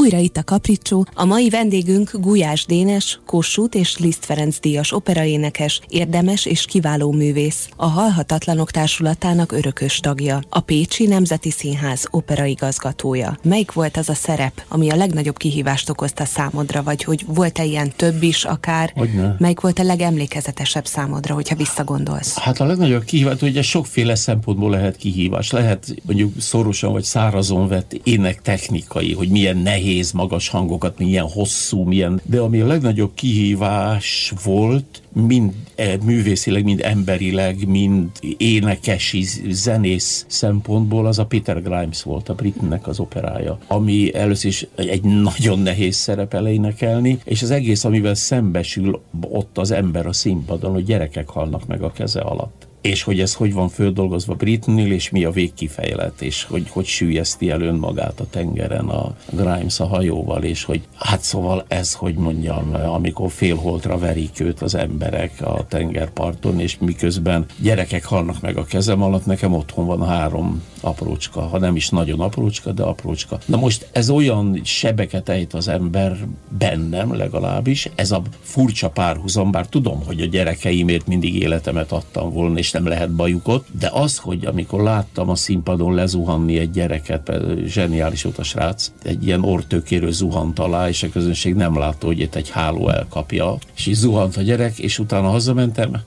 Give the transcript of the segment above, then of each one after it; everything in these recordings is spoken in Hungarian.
Újra itt a Kapricsó. A mai vendégünk Gulyás Dénes, Kossuth és Liszt Ferenc díjas operaénekes, érdemes és kiváló művész, a Halhatatlanok Társulatának örökös tagja, a Pécsi Nemzeti Színház operaigazgatója. Melyik volt az a szerep, ami a legnagyobb kihívást okozta számodra, vagy hogy volt-e ilyen több is akár? Hogyne. Melyik volt a legemlékezetesebb számodra, hogyha visszagondolsz? Hát a legnagyobb kihívás, ugye sokféle szempontból lehet kihívás. Lehet mondjuk szorosan vagy szárazon vett énektechnikai, hogy milyen nehéz magas hangokat, milyen hosszú, milyen... De ami a legnagyobb kihívás volt, mind művészileg, mind emberileg, mind énekesi, zenész szempontból, az a Peter Grimes volt, a Britneynek az operája, ami először is egy nagyon nehéz szerep elénekelni, és az egész, amivel szembesül ott az ember a színpadon, hogy gyerekek halnak meg a keze alatt. És hogy ez hogy van földolgozva Britneynél, és mi a végkifejlet, és hogy süllyeszti el önmagát a tengeren a Grimes a hajóval, és hogy hát szóval ez, hogy mondjam, amikor félholtra verik őt az emberek a tengerparton, és miközben gyerekek halnak meg a kezem alatt, nekem otthon van 3 aprócska, ha nem is nagyon aprócska, de aprócska. Na most ez olyan sebeket ejt az ember bennem legalábbis, ez a furcsa párhuzam, bár tudom, hogy a gyerekeimért mindig életemet adtam volna, és nem lehet bajuk ott, de az, hogy amikor láttam a színpadon lezuhanni egy gyereket, zseniális volt a srác, egy ilyen orrtökérő zuhant alá, és a közönség nem látta, hogy itt egy háló elkapja, és így zuhant a gyerek, és utána hazamentem,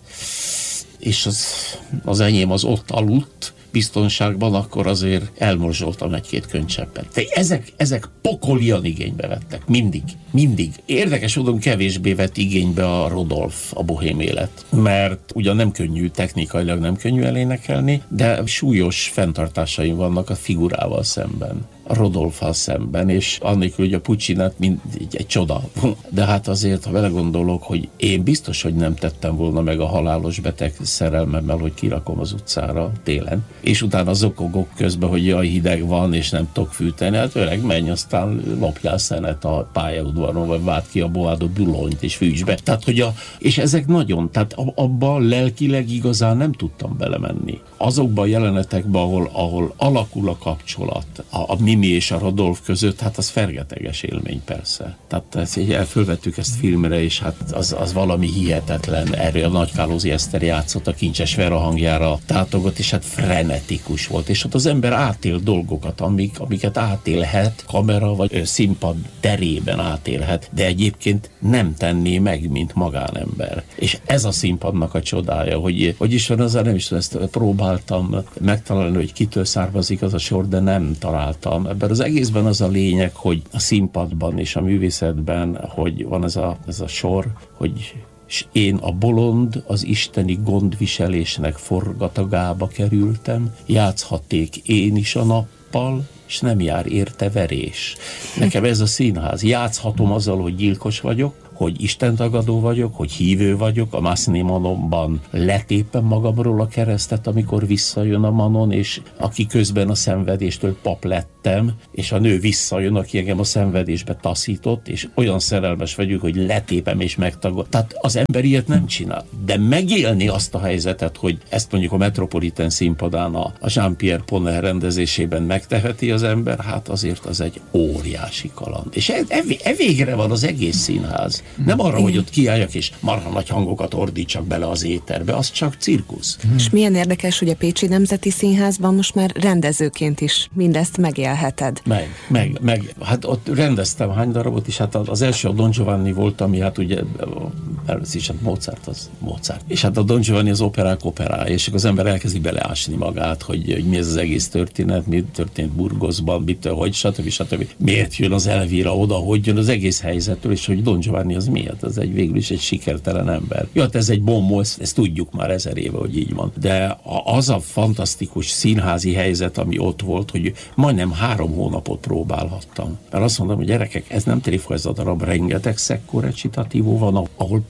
és az enyém az ott aludt, biztonságban, akkor azért elmorzsoltam 1-2 könycseppet. De ezek pokolian igénybe vettek. Mindig. Érdekes módon kevésbé vett igénybe a Rodolf, a bohém élet. Mert ugyan nem könnyű, technikailag nem könnyű elénekelni, de súlyos fenntartásaim vannak a figurával szemben, a Rodolffal szemben, és annélkül, hogy a Puccinát mind egy csoda. De hát azért, ha vele gondolok, hogy én biztos, hogy nem tettem volna meg a halálos beteg szerelmemmel, hogy kirakom az utcára télen, és utána zokogok közben, hogy jaj, hideg van, és nem tudok fűteni. Hát öreg, menj, aztán lopjál szenet a pályaudvaron, vagy vád ki a boádó bulonyt, és fűts be. Tehát, hogy és ezek nagyon, tehát abban lelkileg igazán nem tudtam belemenni. Azokban a jelenetekben, ahol alakul a kapcsolat, a Mimi és a Rodolf között, hát az fergeteges élmény persze. Tehát fölvettük ezt filmre, és hát az valami hihetetlen. Erről a Nagykálózi Eszter játszott, a Kincses Vera hangjára tátogott, és hát frenetikus volt. És ott az ember átél dolgokat, amiket átélhet kamera vagy színpad terében átélhet, de egyébként nem tenné meg, mint magánember. És ez a színpadnak a csodája, hogy is van, azzal nem is tudom, ezt próbáltam megtalálni, hogy kitől származik az a sor, de nem találtam. Ebben az egészben az a lényeg, hogy a színpadban és a művészetben, hogy van ez a sor, hogy és én a bolond, az isteni gondviselésnek forgatagába kerültem, játszhatték én is a nappal, és nem jár érte verés. Nekem ez a színház. Játszhatom azzal, hogy gyilkos vagyok, hogy istentagadó vagyok, hogy hívő vagyok, a Masni Manonban letépem magamról a keresztet, amikor visszajön a Manon, és aki közben a szenvedéstől pap lettem, és a nő visszajön, aki engem a szenvedésbe taszított, és olyan szerelmes vagyok, hogy letépem és megtagod. Tehát az ember ilyet nem csinál. De megélni azt a helyzetet, hogy ezt mondjuk a Metropolitan színpadán a Jean-Pierre Ponel rendezésében megteheti az ember, hát azért az egy óriási kaland. És végre van az egész színház. Nem arra, hogy ott kiálljak és marha nagy hangokat ordítsak bele az éterbe, az csak cirkusz. És milyen érdekes, hogy a Pécsi Nemzeti Színházban most már rendezőként is mindezt megélheted. Meg. Hát ott rendeztem hány darabot, és hát az első a Don Giovanni volt, ami hát ugye először is hát Mozart. És hát a Don Giovanni az operák operája, és az ember elkezdi beleásni magát, hogy mi ez az egész történet, mi történt Burgoszban, mitől, hogy stb. Miért jön az Elvira oda, hogy jön az egész helyzetről, és hogy Don Giovanni az miért? Az végül is egy sikertelen ember. Jó, hát ez egy bombó, ezt tudjuk már 1000 éve, hogy így van. De az a fantasztikus színházi helyzet, ami ott volt, hogy majdnem 3 hónapot próbálhattam. Mert azt mondom, hogy gyerekek, ez nem tréfa, ez a darab, rengeteg szekko recitativo van, ahol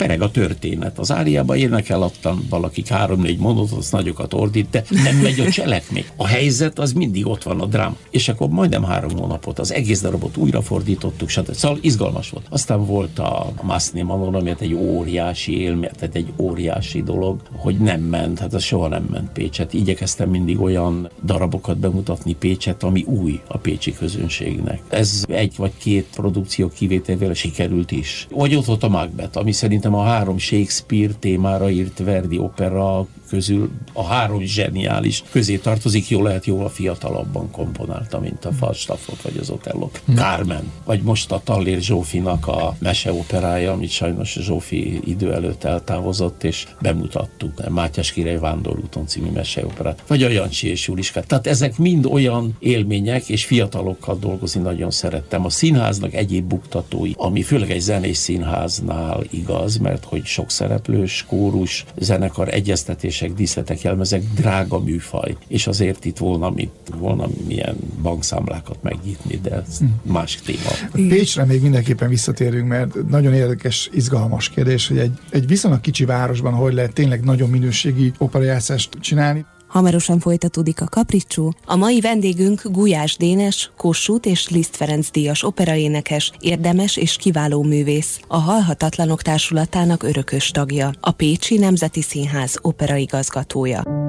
Kereg a történet. Az áriában énekel ottan valaki 3-4 mondatot, az nagyokat ordít, de nem megy a cselekmény. A helyzet az mindig ott van, a drám. És akkor majdnem 3 hónapot az egész darabot újrafordítottuk, stb. Szóval izgalmas volt. Aztán volt a Maszni Manon, ami egy óriási élmény, tehát egy óriási dolog, hogy nem ment, hát az soha nem ment Pécset. Igyekeztem mindig olyan darabokat bemutatni Pécset, ami új a pécsi közönségnek. Ez 1 vagy 2 produkció kivételével sikerült is. Vagy ott volt a Macbeth, ami szerintem a 3 Shakespeare témára írt Verdi opera közül a 3 zseniális közé tartozik, jó lehet, jóval fiatalabban komponálta, mint a Falstaffot vagy az Otello. Carmen, vagy most a Tallér Zsófinak a meseoperája, amit sajnos Zsófi idő előtt eltávozott, és bemutattuk. Mátyás király Vándorúton című meseoperát, vagy a Jancsi és Juliska. Tehát ezek mind olyan élmények, és fiatalokkal dolgozni nagyon szerettem. A színháznak egyéb buktatói, ami főleg egy zenés színháznál igaz, mert hogy sok szereplős, kórus, zenekar, egyeztetések, díszletek, jelmezek, drága műfaj, és azért itt volna milyen bankszámlákat megnyitni, de ez más téma. Pécsre még mindenképpen visszatérünk, mert nagyon érdekes, izgalmas kérdés, hogy egy viszonylag kicsi városban hogy lehet tényleg nagyon minőségi operajátszást csinálni. Hamarosan folytatódik a Kapricsó. A mai vendégünk Gulyás Dénes, Kossuth és Liszt Ferenc díjas operaénekes, érdemes és kiváló művész, a Halhatatlanok Társulatának örökös tagja, a Pécsi Nemzeti Színház operaigazgatója.